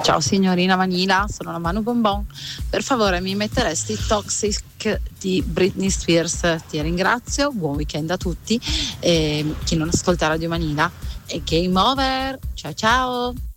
Ciao signorina Vanilla, sono la Manu Bonbon. Per favore mi metteresti Toxic di Britney Spears. Ti ringrazio, buon weekend a tutti. E chi non ascolta Radio Vanilla è game over. Ciao ciao.